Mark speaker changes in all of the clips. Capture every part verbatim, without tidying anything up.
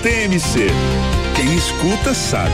Speaker 1: T M C. Quem escuta sabe.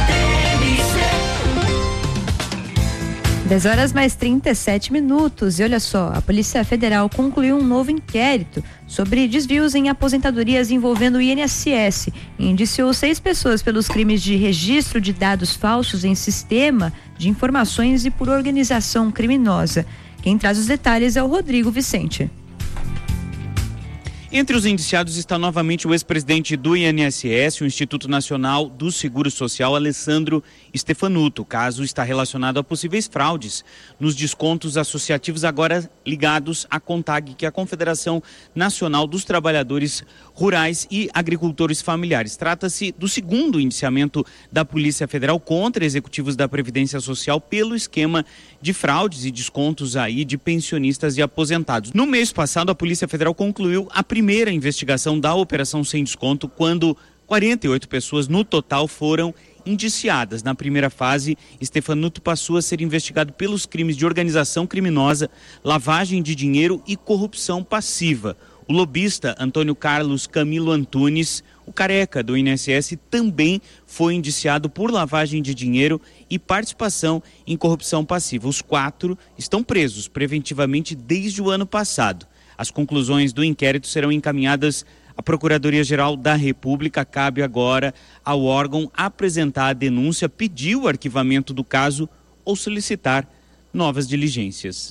Speaker 2: dez horas mais trinta e sete minutos. E olha só, a Polícia Federal concluiu um novo inquérito sobre desvios em aposentadorias envolvendo o I N S S e indiciou seis pessoas pelos crimes de registro de dados falsos em sistema de informações e por organização criminosa. Quem traz os detalhes é o Rodrigo Vicente.
Speaker 3: Entre os indiciados está novamente o ex-presidente do I N S S, o Instituto Nacional do Seguro Social, Alessandro Stefanuto. O caso está relacionado a possíveis fraudes nos descontos associativos agora ligados à CONTAG, que é a Confederação Nacional dos Trabalhadores Rurais e Agricultores Familiares. Trata-se do segundo indiciamento da Polícia Federal contra executivos da Previdência Social pelo esquema de fraudes e descontos aí de pensionistas e aposentados. No mês passado, a Polícia Federal concluiu a primeira investigação da Operação Sem Desconto, quando quarenta e oito pessoas no total foram indiciadas. Na primeira fase, Stefanuto passou a ser investigado pelos crimes de organização criminosa, lavagem de dinheiro e corrupção passiva. O lobista Antônio Carlos Camilo Antunes, o careca do I N S S, também foi indiciado por lavagem de dinheiro e participação em corrupção passiva. Os quatro estão presos preventivamente desde o ano passado. As conclusões do inquérito serão encaminhadas à Procuradoria-Geral da República. Cabe agora ao órgão apresentar a denúncia, pedir o arquivamento do caso ou solicitar novas diligências.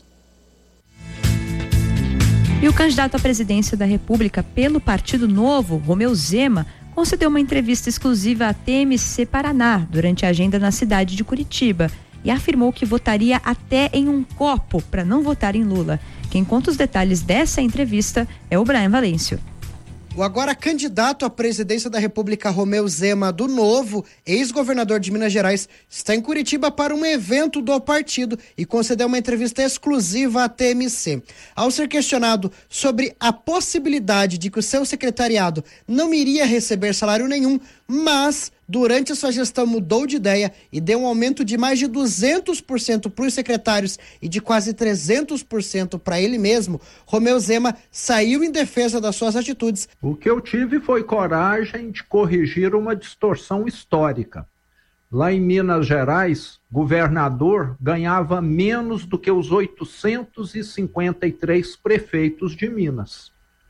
Speaker 2: E o candidato à presidência da República pelo Partido Novo, Romeu Zema, concedeu uma entrevista exclusiva à T M C Paraná durante a agenda na cidade de Curitiba e afirmou que votaria até em um copo para não votar em Lula. Quem conta os detalhes dessa entrevista é o Brian Valêncio.
Speaker 4: O agora candidato à presidência da República, Romeu Zema, do Novo, ex-governador de Minas Gerais, está em Curitiba para um evento do partido e concedeu uma entrevista exclusiva à T M C. Ao ser questionado sobre a possibilidade de que o seu secretariado não iria receber salário nenhum, mas durante a sua gestão mudou de ideia e deu um aumento de mais de duzentos por cento para os secretários e de quase trezentos por cento para ele mesmo, Romeu Zema saiu em defesa das suas atitudes.
Speaker 5: O que eu tive foi coragem de corrigir uma distorção histórica. Lá em Minas Gerais, governador ganhava menos do que os oitocentos e cinquenta e três prefeitos de Minas.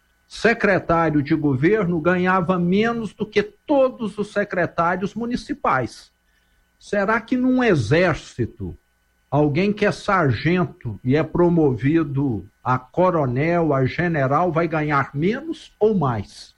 Speaker 5: Secretário de governo ganhava menos do que todos os secretários municipais. Será que num exército, alguém que é sargento e é promovido a coronel, a general, vai ganhar menos ou mais?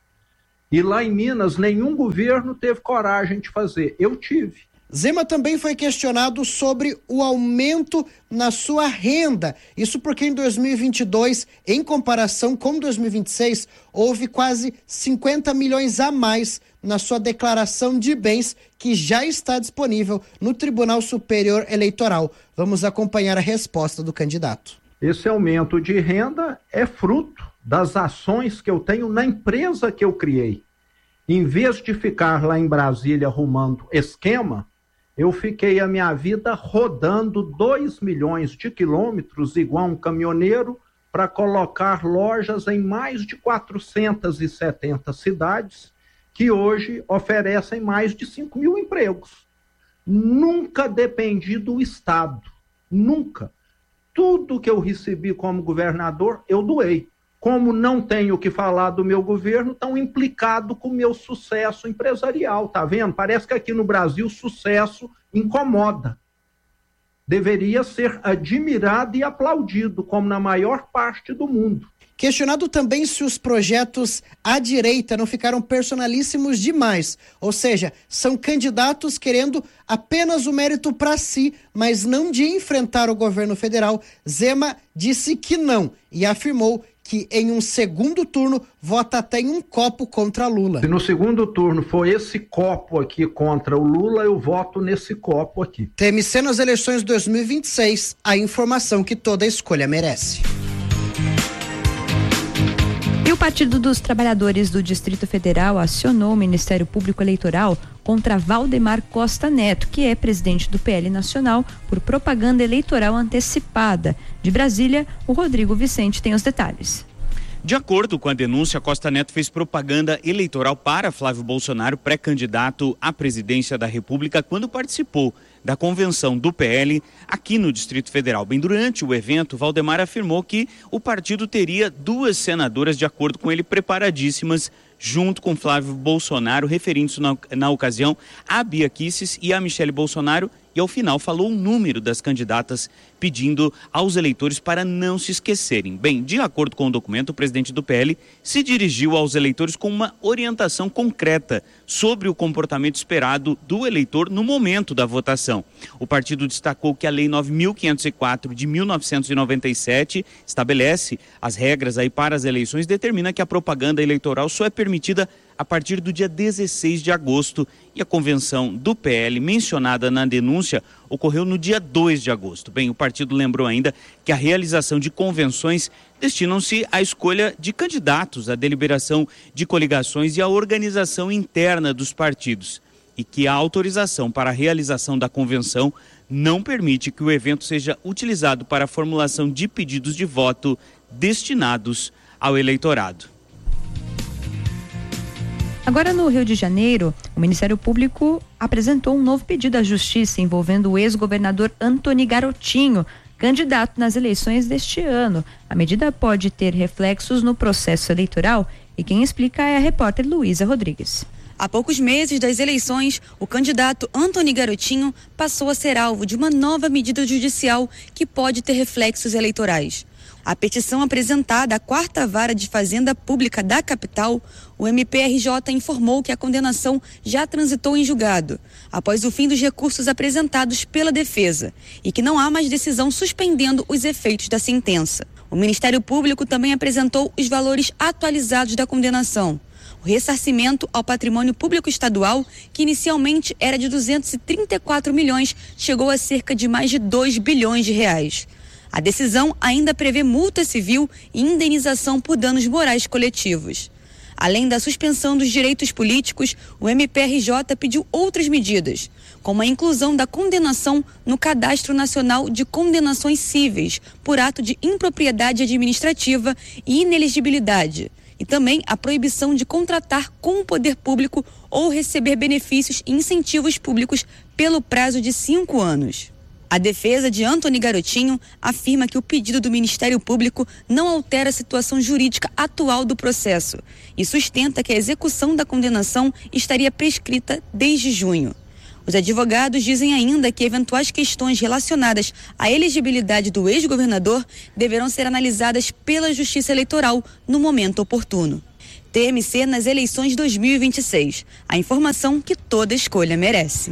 Speaker 5: E lá em Minas, nenhum governo teve coragem de fazer. Eu tive.
Speaker 4: Zema também foi questionado sobre o aumento na sua renda. Isso porque em dois mil e vinte e dois, em comparação com dois mil e vinte e seis, houve quase cinquenta milhões a mais na sua declaração de bens, que já está disponível no Tribunal Superior Eleitoral. Vamos acompanhar a resposta do candidato.
Speaker 5: Esse aumento de renda é fruto das ações que eu tenho na empresa que eu criei. Em vez de ficar lá em Brasília arrumando esquema, eu fiquei a minha vida rodando dois milhões de quilômetros, igual um caminhoneiro, para colocar lojas em mais de quatrocentas e setenta cidades, que hoje oferecem mais de cinco mil empregos. Nunca dependi do Estado, nunca. Tudo que eu recebi como governador, eu doei. Como não tenho o que falar do meu governo, tão implicado com o meu sucesso empresarial, tá vendo? Parece que aqui no Brasil sucesso incomoda. Deveria ser admirado e aplaudido, como na maior parte do mundo.
Speaker 4: Questionado também se os projetos à direita não ficaram personalíssimos demais, ou seja, são candidatos querendo apenas o mérito para si, mas não de enfrentar o governo federal, Zema disse que não e afirmou que em um segundo turno vota até em um copo contra Lula.
Speaker 5: Se no segundo turno for esse copo aqui contra o Lula, eu voto nesse copo aqui.
Speaker 4: T M C nas eleições de dois mil e vinte e seis, a informação que toda escolha merece.
Speaker 2: E o Partido dos Trabalhadores do Distrito Federal acionou o Ministério Público Eleitoral contra Valdemar Costa Neto, que é presidente do P L Nacional, por propaganda eleitoral antecipada. De Brasília, o Rodrigo Vicente tem os detalhes.
Speaker 3: De acordo com a denúncia, Costa Neto fez propaganda eleitoral para Flávio Bolsonaro, pré-candidato à presidência da República, quando participou da convenção do P L aqui no Distrito Federal. Bem, durante o evento, Valdemar afirmou que o partido teria duas senadoras, de acordo com ele, preparadíssimas, junto com Flávio Bolsonaro, referindo-se na, na ocasião a Bia Kicis e a Michele Bolsonaro, e ao final falou o número das candidatas, pedindo aos eleitores para não se esquecerem. Bem, de acordo com o documento, o presidente do P L se dirigiu aos eleitores com uma orientação concreta sobre o comportamento esperado do eleitor no momento da votação. O partido destacou que a Lei nove mil quinhentos e quatro de mil novecentos e noventa e sete estabelece as regras aí para as eleições, determina que a propaganda eleitoral só é permitida a partir do dia dezesseis de agosto, e a convenção do P L mencionada na denúncia ocorreu no dia dois de agosto. Bem, o partido lembrou ainda que a realização de convenções destinam-se à escolha de candidatos, à deliberação de coligações e à organização interna dos partidos, e que a autorização para a realização da convenção não permite que o evento seja utilizado para a formulação de pedidos de voto destinados ao eleitorado.
Speaker 2: Agora, no Rio de Janeiro, o Ministério Público apresentou um novo pedido à Justiça envolvendo o ex-governador Antony Garotinho, candidato nas eleições deste ano. A medida pode ter reflexos no processo eleitoral, e quem explica é a repórter Luísa Rodrigues.
Speaker 6: Há poucos meses das eleições, o candidato Antony Garotinho passou a ser alvo de uma nova medida judicial que pode ter reflexos eleitorais. A petição apresentada à quarta vara de Fazenda Pública da capital, o M P R J informou que a condenação já transitou em julgado, após o fim dos recursos apresentados pela defesa, e que não há mais decisão suspendendo os efeitos da sentença. O Ministério Público também apresentou os valores atualizados da condenação. O ressarcimento ao patrimônio público estadual, que inicialmente era de duzentos e trinta e quatro milhões, chegou a cerca de mais de dois bilhões de reais. A decisão ainda prevê multa civil e indenização por danos morais coletivos. Além da suspensão dos direitos políticos, o M P R J pediu outras medidas, como a inclusão da condenação no Cadastro Nacional de Condenações Cíveis por ato de impropriedade administrativa e inelegibilidade, e também a proibição de contratar com o poder público ou receber benefícios e incentivos públicos pelo prazo de cinco anos. A defesa de Antony Garotinho afirma que o pedido do Ministério Público não altera a situação jurídica atual do processo e sustenta que a execução da condenação estaria prescrita desde junho. Os advogados dizem ainda que eventuais questões relacionadas à elegibilidade do ex-governador deverão ser analisadas pela Justiça Eleitoral no momento oportuno. T M C nas eleições dois mil e vinte e seis. A informação que toda escolha merece.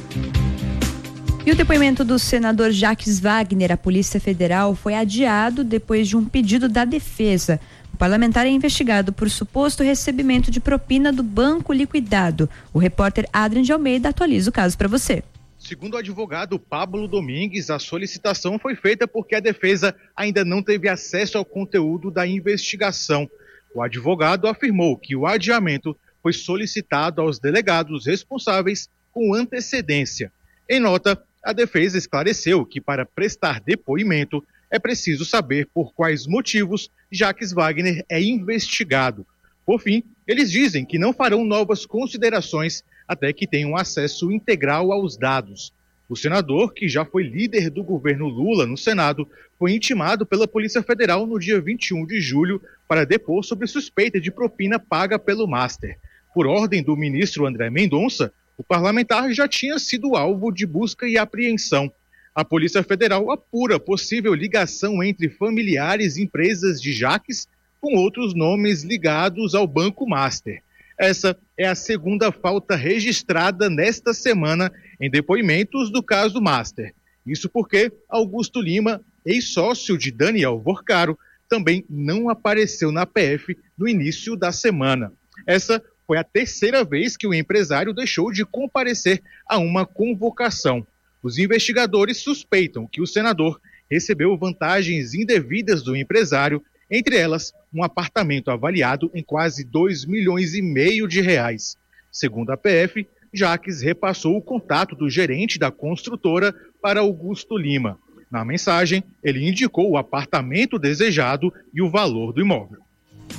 Speaker 2: E o depoimento do senador Jacques Wagner à Polícia Federal foi adiado depois de um pedido da defesa. O parlamentar é investigado por suposto recebimento de propina do banco liquidado. O repórter Adrian de Almeida atualiza o caso para você.
Speaker 7: Segundo o advogado Pablo Domingues, a solicitação foi feita porque a defesa ainda não teve acesso ao conteúdo da investigação. O advogado afirmou que o adiamento foi solicitado aos delegados responsáveis com antecedência. Em nota, a defesa esclareceu que para prestar depoimento é preciso saber por quais motivos Jacques Wagner é investigado. Por fim, eles dizem que não farão novas considerações até que tenham acesso integral aos dados. O senador, que já foi líder do governo Lula no Senado, foi intimado pela Polícia Federal no dia vinte e um de julho para depor sobre suspeita de propina paga pelo Master. Por ordem do ministro André Mendonça, o parlamentar já tinha sido alvo de busca e apreensão. A Polícia Federal apura possível ligação entre familiares e empresas de Jacques com outros nomes ligados ao Banco Master. Essa é a segunda falta registrada nesta semana em depoimentos do caso Master. Isso porque Augusto Lima, ex-sócio de Daniel Vorcaro, também não apareceu na P F no início da semana. Essa foi a terceira vez que o empresário deixou de comparecer a uma convocação. Os investigadores suspeitam que o senador recebeu vantagens indevidas do empresário, entre elas um apartamento avaliado em quase dois milhões e meio de reais. Segundo a P F, Jacques repassou o contato do gerente da construtora para Augusto Lima. Na mensagem, ele indicou o apartamento desejado e o valor do imóvel.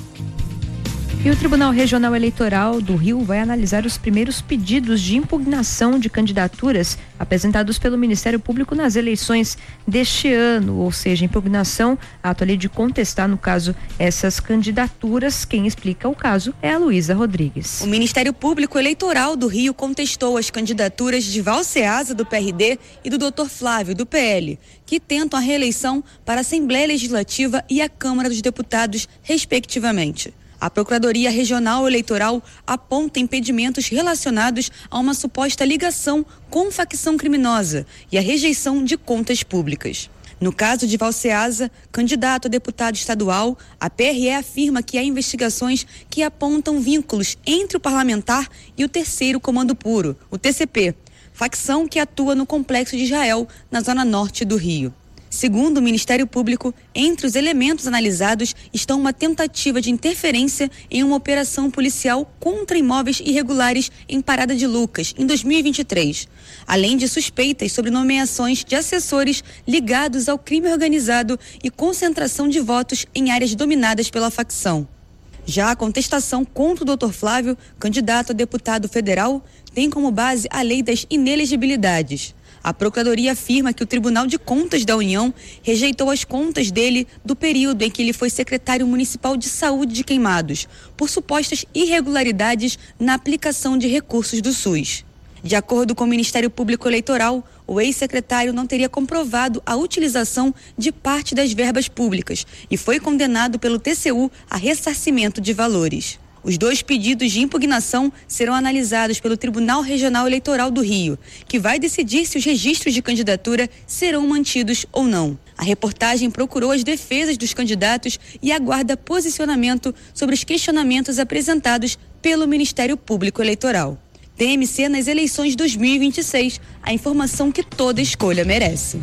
Speaker 2: E o Tribunal Regional Eleitoral do Rio vai analisar os primeiros pedidos de impugnação de candidaturas apresentados pelo Ministério Público nas eleições deste ano, ou seja, impugnação, ato ali de contestar, no caso, essas candidaturas. Quem explica o caso é a Luísa Rodrigues.
Speaker 6: O Ministério Público Eleitoral do Rio contestou as candidaturas de Val Ceasa, do P R D, e do doutor Flávio, do P L, que tentam a reeleição para a Assembleia Legislativa e a Câmara dos Deputados, respectivamente. A Procuradoria Regional Eleitoral aponta impedimentos relacionados a uma suposta ligação com facção criminosa e a rejeição de contas públicas. No caso de Val Ceasa, candidato a deputado estadual, a P R E afirma que há investigações que apontam vínculos entre o parlamentar e o terceiro Comando Puro, o T C P, facção que atua no Complexo de Israel, na zona norte do Rio. Segundo o Ministério Público, entre os elementos analisados estão uma tentativa de interferência em uma operação policial contra imóveis irregulares em Parada de Lucas, em dois mil e vinte e três, além de suspeitas sobre nomeações de assessores ligados ao crime organizado e concentração de votos em áreas dominadas pela facção. Já a contestação contra o doutor Flávio, candidato a deputado federal, tem como base a lei das inelegibilidades. A Procuradoria afirma que o Tribunal de Contas da União rejeitou as contas dele do período em que ele foi secretário municipal de saúde de Queimados, por supostas irregularidades na aplicação de recursos do SUS. De acordo com o Ministério Público Eleitoral, o ex-secretário não teria comprovado a utilização de parte das verbas públicas e foi condenado pelo T C U a ressarcimento de valores. Os dois pedidos de impugnação serão analisados pelo Tribunal Regional Eleitoral do Rio, que vai decidir se os registros de candidatura serão mantidos ou não. A reportagem procurou as defesas dos candidatos e aguarda posicionamento sobre os questionamentos apresentados pelo Ministério Público Eleitoral. T M C nas eleições dois mil e vinte e seis, a informação que toda escolha merece.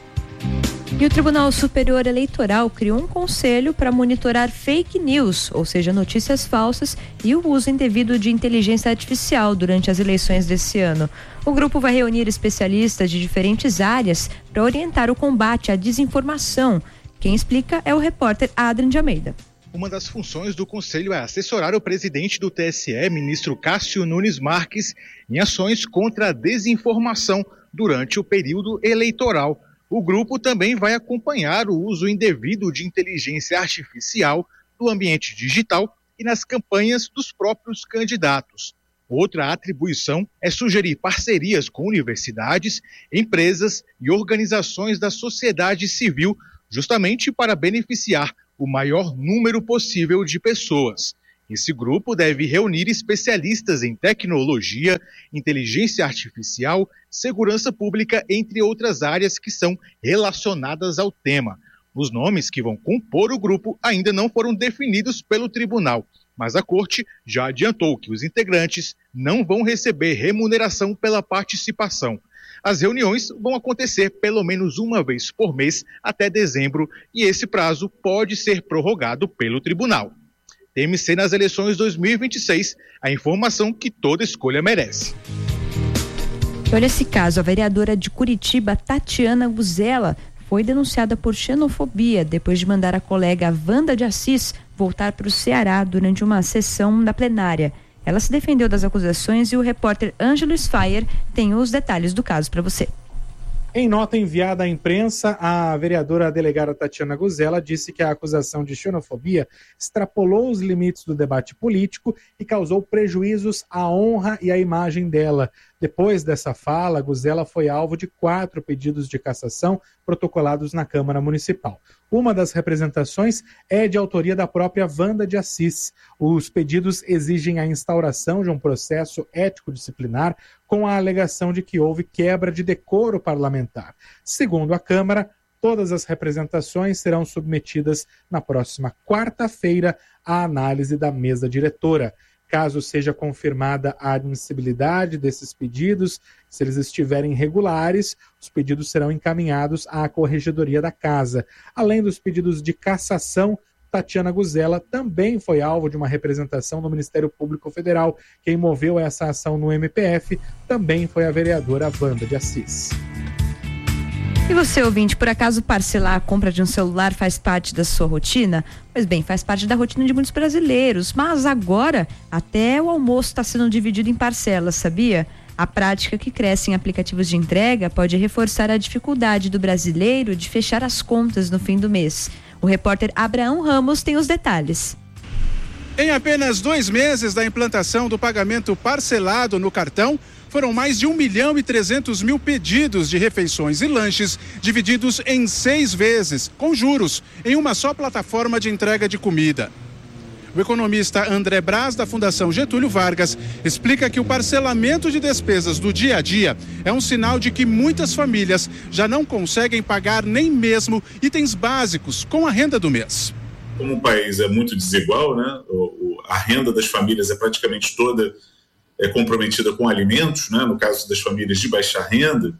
Speaker 2: E o Tribunal Superior Eleitoral criou um conselho para monitorar fake news, ou seja, notícias falsas, e o uso indevido de inteligência artificial durante as eleições desse ano. O grupo vai reunir especialistas de diferentes áreas para orientar o combate à desinformação. Quem explica é o repórter Adrian de Almeida.
Speaker 7: Uma das funções do Conselho é assessorar o presidente do T S E, ministro Cássio Nunes Marques, em ações contra a desinformação durante o período eleitoral. O grupo também vai acompanhar o uso indevido de inteligência artificial no ambiente digital e nas campanhas dos próprios candidatos. Outra atribuição é sugerir parcerias com universidades, empresas e organizações da sociedade civil, justamente para beneficiar o maior número possível de pessoas. Esse grupo deve reunir especialistas em tecnologia, inteligência artificial, segurança pública, entre outras áreas que são relacionadas ao tema. Os nomes que vão compor o grupo ainda não foram definidos pelo tribunal, mas a corte já adiantou que os integrantes não vão receber remuneração pela participação. As reuniões vão acontecer pelo menos uma vez por mês até dezembro e esse prazo pode ser prorrogado pelo tribunal. T M C nas eleições dois mil e vinte e seis, a informação que toda escolha merece.
Speaker 2: Olha esse caso, a vereadora de Curitiba, Tatiana Guzella, foi denunciada por xenofobia depois de mandar a colega Wanda de Assis voltar para o Ceará durante uma sessão da plenária. Ela se defendeu das acusações e o repórter Ângelo Sfaier tem os detalhes do caso para você.
Speaker 8: Em nota enviada à imprensa, a vereadora delegada Tatiana Guzella disse que a acusação de xenofobia extrapolou os limites do debate político e causou prejuízos à honra e à imagem dela. Depois dessa fala, Guzella foi alvo de quatro pedidos de cassação protocolados na Câmara Municipal. Uma das representações é de autoria da própria Wanda de Assis. Os pedidos exigem a instauração de um processo ético-disciplinar com a alegação de que houve quebra de decoro parlamentar. Segundo a Câmara, todas as representações serão submetidas na próxima quarta-feira à análise da mesa diretora. Caso seja confirmada a admissibilidade desses pedidos, se eles estiverem regulares, os pedidos serão encaminhados à Corregedoria da Casa. Além dos pedidos de cassação, Tatiana Guzella também foi alvo de uma representação no Ministério Público Federal. Quem moveu essa ação no M P F também foi a vereadora Wanda de Assis.
Speaker 2: E você, ouvinte, por acaso parcelar a compra de um celular faz parte da sua rotina? Pois bem, faz parte da rotina de muitos brasileiros, mas agora até o almoço está sendo dividido em parcelas, sabia? A prática que cresce em aplicativos de entrega pode reforçar a dificuldade do brasileiro de fechar as contas no fim do mês. O repórter Abraão Ramos tem os detalhes.
Speaker 9: Em apenas dois meses da implantação do pagamento parcelado no cartão, foram mais de um milhão e trezentos mil pedidos de refeições e lanches divididos em seis vezes, com juros, em uma só plataforma de entrega de comida. O economista André Braz, da Fundação Getúlio Vargas, explica que o parcelamento de despesas do dia a dia é um sinal de que muitas famílias já não conseguem pagar nem mesmo itens básicos com a renda do mês.
Speaker 10: Como o país é muito desigual, né? O, o, a renda das famílias é praticamente toda é, comprometida com alimentos, né? No caso das famílias de baixa renda,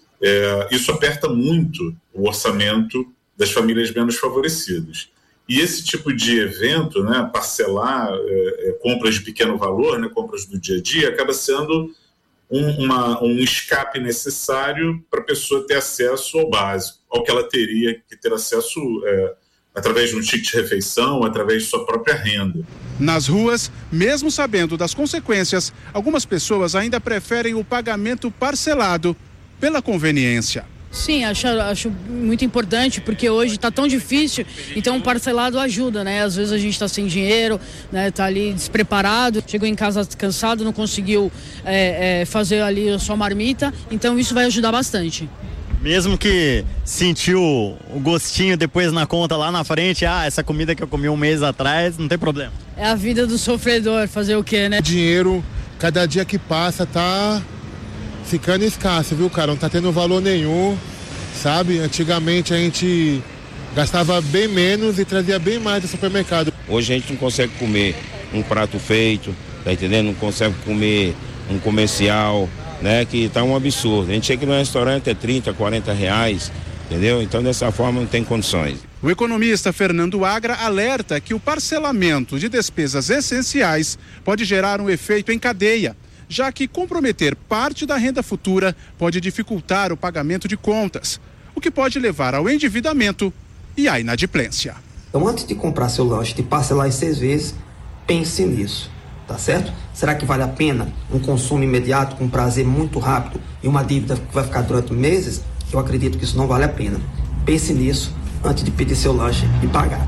Speaker 10: é, isso aperta muito o orçamento das famílias menos favorecidas. E esse tipo de evento, né, parcelar é, é, compras de pequeno valor, né, compras do dia a dia, acaba sendo um, uma, um escape necessário para a pessoa ter acesso ao básico, ao que ela teria que ter acesso é, através de um ticket de refeição, através de sua própria renda.
Speaker 9: Nas ruas, mesmo sabendo das consequências, algumas pessoas ainda preferem o pagamento parcelado pela conveniência.
Speaker 11: Sim, acho, acho muito importante, porque hoje está tão difícil, então o parcelado ajuda, né? Às vezes a gente está sem dinheiro, né? Tá ali despreparado, chegou em casa cansado, não conseguiu é, é, fazer ali a sua marmita, então isso vai ajudar bastante.
Speaker 12: Mesmo que sentiu o gostinho depois na conta lá na frente, ah, essa comida que eu comi um mês atrás, não tem problema.
Speaker 11: É a vida do sofredor, fazer o quê, né?
Speaker 13: Dinheiro, cada dia que passa, tá ficando escasso, viu, cara? Não tá tendo valor nenhum, sabe? Antigamente a gente gastava bem menos e trazia bem mais do supermercado.
Speaker 14: Hoje a gente não consegue comer um prato feito, tá entendendo? Não consegue comer um comercial, né? Que tá um absurdo. A gente chega no restaurante é trinta, quarenta reais, entendeu? Então dessa forma não tem condições.
Speaker 9: O economista Fernando Agra alerta que o parcelamento de despesas essenciais pode gerar um efeito em cadeia, já que comprometer parte da renda futura pode dificultar o pagamento de contas, o que pode levar ao endividamento e à inadimplência.
Speaker 15: Então, antes de comprar seu lanche, de parcelar em seis vezes, pense nisso, tá certo? Será que vale a pena um consumo imediato, com prazer muito rápido e uma dívida que vai ficar durante meses? Eu acredito que isso não vale a pena. Pense nisso antes de pedir seu lanche e pagar.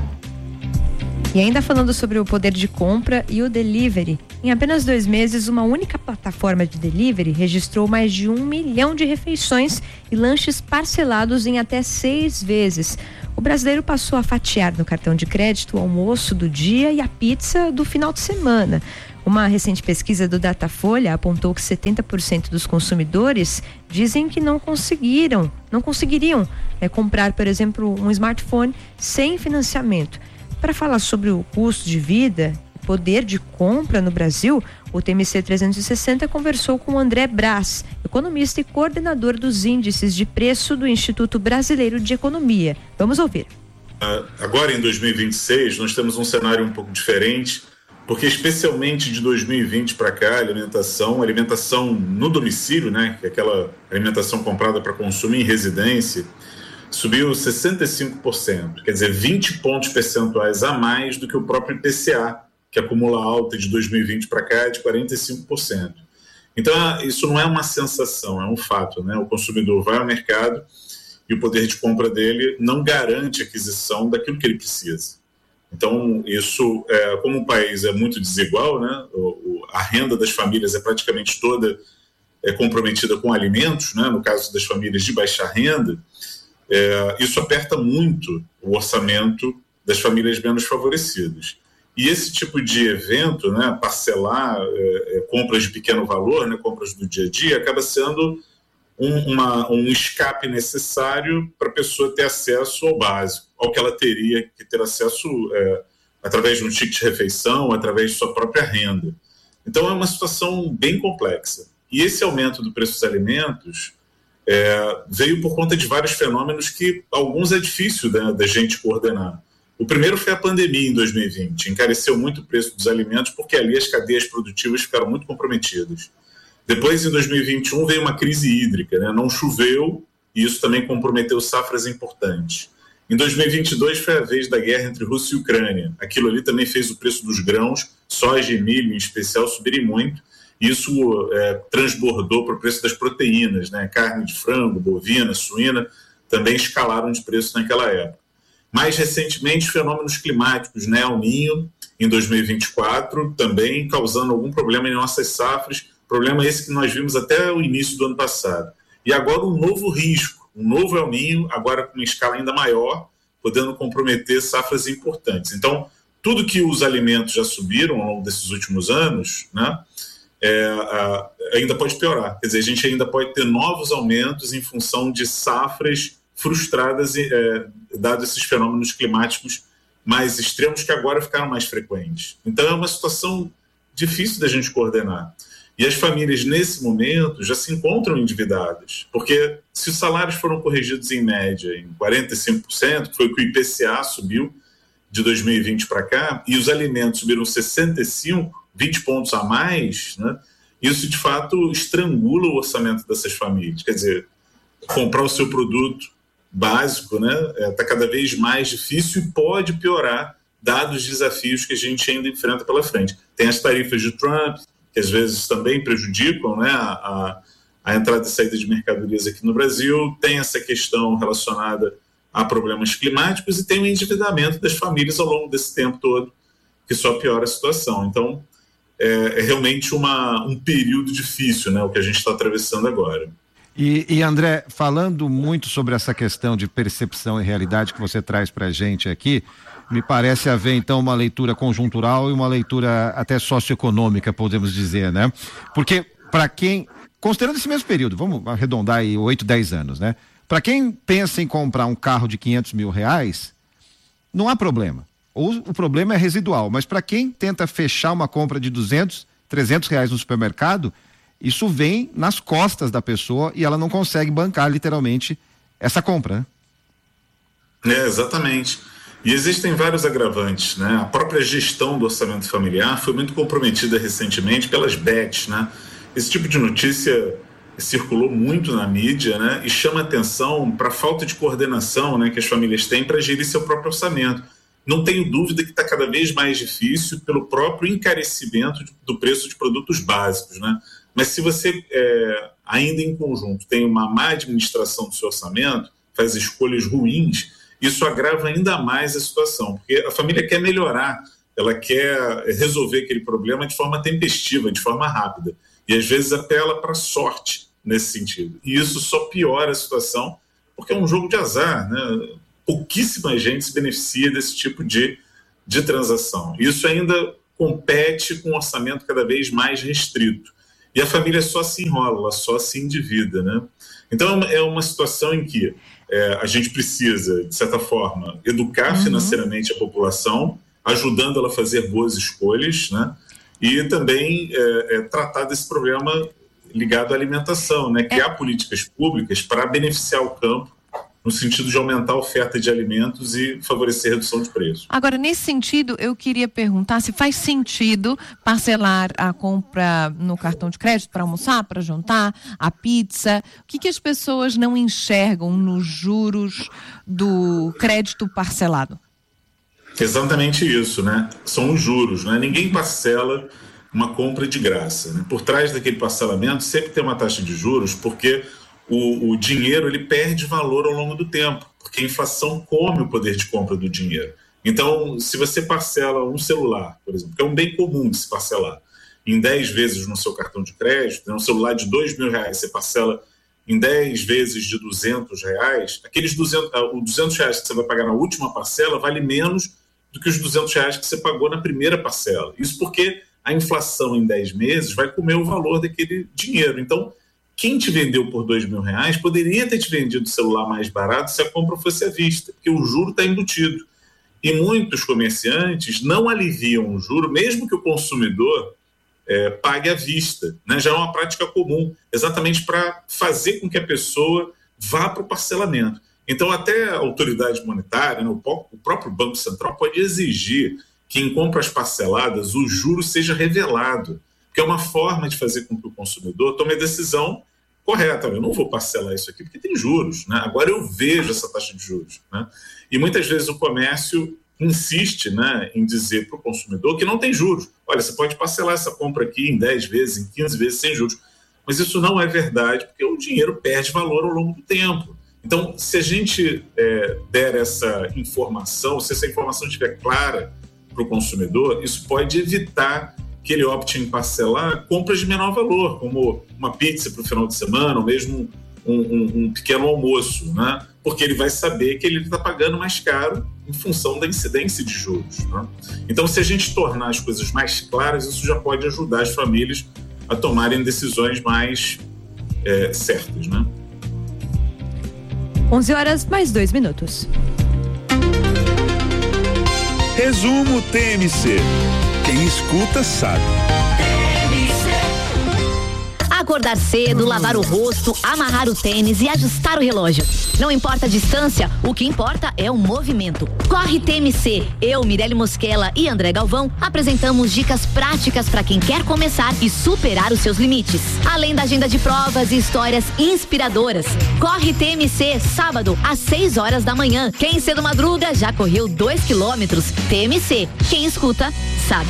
Speaker 2: E ainda falando sobre o poder de compra e o delivery, em apenas dois meses, uma única plataforma de delivery registrou mais de um milhão de refeições e lanches parcelados em até seis vezes. O brasileiro passou a fatiar no cartão de crédito o almoço do dia e a pizza do final de semana. Uma recente pesquisa do Datafolha apontou que setenta por cento dos consumidores dizem que não conseguiram, não conseguiriam é, comprar, por exemplo, um smartphone sem financiamento. Para falar sobre o custo de vida e poder de compra no Brasil, o T M C trezentos e sessenta conversou com o André Braz, economista e coordenador dos índices de preço do Instituto Brasileiro de Economia. Vamos ouvir.
Speaker 10: Agora, em dois mil e vinte e seis, nós temos um cenário um pouco diferente, porque especialmente de dois mil e vinte para cá, a alimentação, alimentação no domicílio, né, que é aquela alimentação comprada para consumo em residência, subiu sessenta e cinco por cento, quer dizer, vinte pontos percentuais a mais do que o próprio I P C A, que acumula alta de dois mil e vinte para cá de quarenta e cinco por cento. Então, isso não é uma sensação, é um fato, né? O consumidor vai ao mercado e o poder de compra dele não garante a aquisição daquilo que ele precisa. Então, isso, é, como o país é muito desigual, né? O, o, a renda das famílias é praticamente toda é, comprometida com alimentos, né? No caso das famílias de baixa renda, É, isso aperta muito o orçamento das famílias menos favorecidas. E esse tipo de evento, né, parcelar é, é, compras de pequeno valor, né, compras do dia a dia, acaba sendo um, uma, um escape necessário para a pessoa ter acesso ao básico, ao que ela teria que ter acesso é, através de um ticket de refeição, através de sua própria renda. Então é uma situação bem complexa. E esse aumento do preço dos alimentos É, veio por conta de vários fenômenos que alguns é difícil, né, da gente coordenar. O primeiro foi a pandemia em dois mil e vinte, encareceu muito o preço dos alimentos porque ali as cadeias produtivas ficaram muito comprometidas. Depois, em dois mil e vinte e um, veio uma crise hídrica, né, não choveu e isso também comprometeu safras importantes. Em dois mil e vinte e dois foi a vez da guerra entre Rússia e Ucrânia. Aquilo ali também fez o preço dos grãos, soja e milho em especial, subirem muito. Isso é, transbordou para o preço das proteínas, né? Carne de frango, bovina, suína, também escalaram de preço naquela época. Mais recentemente, fenômenos climáticos, né? El Niño, em dois mil e vinte e quatro, também causando algum problema em nossas safras, problema esse que nós vimos até o início do ano passado. E agora um novo risco, um novo El Niño, agora com uma escala ainda maior, podendo comprometer safras importantes. Então, tudo que os alimentos já subiram ao longo desses últimos anos, né, é, a, ainda pode piorar. Quer dizer, a gente ainda pode ter novos aumentos em função de safras frustradas, é, dados esses fenômenos climáticos mais extremos que agora ficaram mais frequentes. Então, é uma situação difícil da gente coordenar. E as famílias, nesse momento, já se encontram endividadas, porque se os salários foram corrigidos em média em quarenta e cinco por cento, foi o que o I P C A subiu de dois mil e vinte para cá, e os alimentos subiram sessenta e cinco por cento, vinte pontos a mais, né? Isso, de fato, estrangula o orçamento dessas famílias. Quer dizer, comprar o seu produto básico, né, está cada vez mais difícil e pode piorar, dados os desafios que a gente ainda enfrenta pela frente. Tem as tarifas de Trump, que às vezes também prejudicam, né, a, a entrada e saída de mercadorias aqui no Brasil, tem essa questão relacionada a problemas climáticos e tem o endividamento das famílias ao longo desse tempo todo, que só piora a situação. Então, é, é realmente uma, um período difícil, né, o que a gente está atravessando agora.
Speaker 16: E, e André, falando muito sobre essa questão de percepção e realidade que você traz para a gente aqui, me parece haver então uma leitura conjuntural e uma leitura até socioeconômica, podemos dizer, né? Porque para quem, considerando esse mesmo período, vamos arredondar aí oito, dez anos, né? Para quem pensa em comprar um carro de quinhentos mil reais, não há problema. Ou o problema é residual, mas para quem tenta fechar uma compra de duzentos, trezentos reais no supermercado, isso vem nas costas da pessoa e ela não consegue bancar literalmente essa compra, né?
Speaker 10: É, exatamente. E existem vários agravantes, né? A própria gestão do orçamento familiar foi muito comprometida recentemente pelas B E Ts, né? Esse tipo de notícia circulou muito na mídia, né? E chama atenção para a falta de coordenação, né, que as famílias têm para gerir seu próprio orçamento. Não tenho dúvida que está cada vez mais difícil pelo próprio encarecimento do preço de produtos básicos, né? Mas se você, é, ainda em conjunto, tem uma má administração do seu orçamento, faz escolhas ruins, isso agrava ainda mais a situação, porque a família quer melhorar, ela quer resolver aquele problema de forma tempestiva, de forma rápida, e às vezes apela para a sorte nesse sentido. E isso só piora a situação, porque é um jogo de azar, né? Pouquíssima gente se beneficia desse tipo de, de transação. Isso ainda compete com um orçamento cada vez mais restrito. E a família só se enrola, ela só se endivida, né? Então é uma situação em que é, a gente precisa, de certa forma, educar uhum. financeiramente a população, ajudando ela a fazer boas escolhas, né? E também é, é, tratar desse problema ligado à alimentação, né? Criar é. políticas públicas para beneficiar o campo, no sentido de aumentar a oferta de alimentos e favorecer a redução de preços.
Speaker 17: Agora, nesse sentido, eu queria perguntar se faz sentido parcelar a compra no cartão de crédito para almoçar, para jantar, a pizza. O que, que as pessoas não enxergam nos juros do crédito parcelado?
Speaker 10: Exatamente isso, né? São os juros, né? Ninguém parcela uma compra de graça, né? Por trás daquele parcelamento sempre tem uma taxa de juros, porque O, o dinheiro ele perde valor ao longo do tempo, porque a inflação come o poder de compra do dinheiro. Então, se você parcela um celular, por exemplo, que é um bem comum de se parcelar, em dez vezes no seu cartão de crédito, um celular de dois mil reais, você parcela em dez vezes de duzentos reais, aqueles duzentos, os duzentos reais que você vai pagar na última parcela vale menos do que os duzentos reais que você pagou na primeira parcela. Isso porque a inflação em dez meses vai comer o valor daquele dinheiro. Então, quem te vendeu por dois mil reais poderia ter te vendido o celular mais barato se a compra fosse à vista, porque o juro está embutido. E muitos comerciantes não aliviam o juro, mesmo que o consumidor é, pague à vista, né? Já é uma prática comum, exatamente para fazer com que a pessoa vá para o parcelamento. Então, até a autoridade monetária, né, o, o próprio Banco Central pode exigir que em compras parceladas o juro seja revelado, que é uma forma de fazer com que o consumidor tome a decisão correta. Eu não vou parcelar isso aqui porque tem juros, né? Agora eu vejo essa taxa de juros, né? E muitas vezes o comércio insiste, né, em dizer para o consumidor que não tem juros. Olha, você pode parcelar essa compra aqui em dez vezes, em quinze vezes sem juros. Mas isso não é verdade, porque o dinheiro perde valor ao longo do tempo. Então, se a gente é, der essa informação, se essa informação estiver clara para o consumidor, isso pode evitar que ele opte em parcelar compras de menor valor, como uma pizza para o final de semana, ou mesmo um, um, um pequeno almoço, né? Porque ele vai saber que ele está pagando mais caro em função da incidência de juros, né? Então, se a gente tornar as coisas mais claras, isso já pode ajudar as famílias a tomarem decisões mais é, certas, né?
Speaker 2: onze horas mais dois minutos.
Speaker 1: Resumo T M C. Quem escuta sabe.
Speaker 18: Acordar cedo, lavar o rosto, amarrar o tênis e ajustar o relógio. Não importa a distância, o que importa é o movimento. Corre T M C. Eu, Mirelle Mosquela e André Galvão apresentamos dicas práticas para quem quer começar e superar os seus limites. Além da agenda de provas e histórias inspiradoras. Corre T M C, sábado, às seis horas da manhã. Quem cedo madruga já correu dois quilômetros. T M C. Quem escuta, sabe.